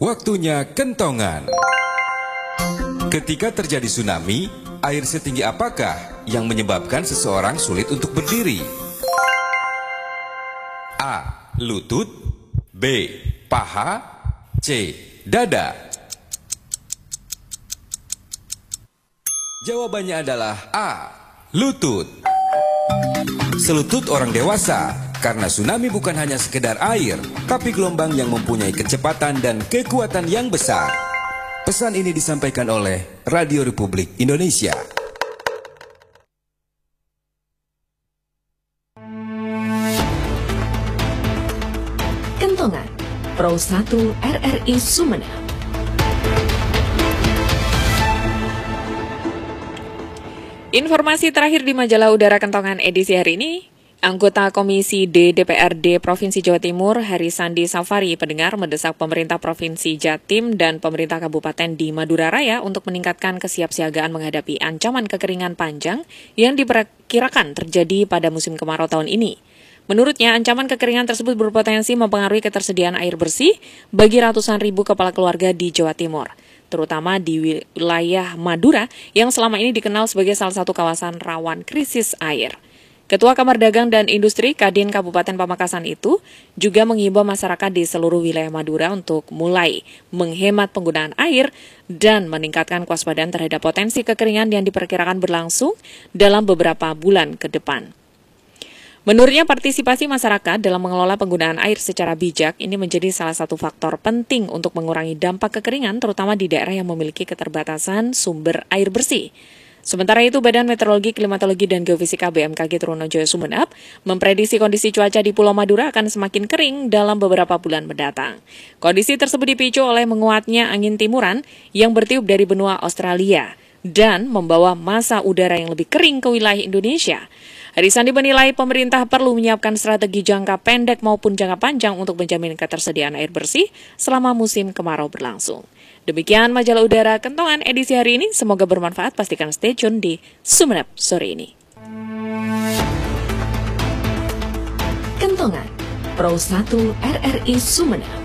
Waktunya kentongan. Ketika terjadi tsunami, air setinggi apakah yang menyebabkan seseorang sulit untuk berdiri? A. Lutut. B. Paha. C. Dada. Jawabannya adalah A. Lutut. Selutut orang dewasa, karena tsunami bukan hanya sekedar air, tapi gelombang yang mempunyai kecepatan dan kekuatan yang besar. Pesan ini disampaikan oleh Radio Republik Indonesia. Kentongan Pro 1 RRI Sumeneb. Informasi terakhir di majalah Udara Kentongan edisi hari ini, anggota Komisi D DPRD Provinsi Jawa Timur, Heri Sandi Safari, pendengar mendesak pemerintah Provinsi Jatim dan pemerintah Kabupaten di Madura Raya untuk meningkatkan kesiapsiagaan menghadapi ancaman kekeringan panjang yang diperkirakan terjadi pada musim kemarau tahun ini. Menurutnya, ancaman kekeringan tersebut berpotensi mempengaruhi ketersediaan air bersih bagi ratusan ribu kepala keluarga di Jawa Timur, terutama di wilayah Madura yang selama ini dikenal sebagai salah satu kawasan rawan krisis air. Ketua Kamar Dagang dan Industri Kadin Kabupaten Pamekasan itu juga menghimbau masyarakat di seluruh wilayah Madura untuk mulai menghemat penggunaan air dan meningkatkan kewaspadaan terhadap potensi kekeringan yang diperkirakan berlangsung dalam beberapa bulan ke depan. Menurutnya, partisipasi masyarakat dalam mengelola penggunaan air secara bijak ini menjadi salah satu faktor penting untuk mengurangi dampak kekeringan, terutama di daerah yang memiliki keterbatasan sumber air bersih. Sementara itu, Badan Meteorologi, Klimatologi, dan Geofisika BMKG Trunojoyo Sumeneb memprediksi kondisi cuaca di Pulau Madura akan semakin kering dalam beberapa bulan mendatang. Kondisi tersebut dipicu oleh menguatnya angin timuran yang bertiup dari benua Australia dan membawa massa udara yang lebih kering ke wilayah Indonesia. Heri Sandi menilai pemerintah perlu menyiapkan strategi jangka pendek maupun jangka panjang untuk menjamin ketersediaan air bersih selama musim kemarau berlangsung. Demikian majalah Udara Kentongan edisi hari ini. Semoga bermanfaat. Pastikan stay tune di Sumeneb sore ini. Kentongan Pro 1 RRI Sumeneb.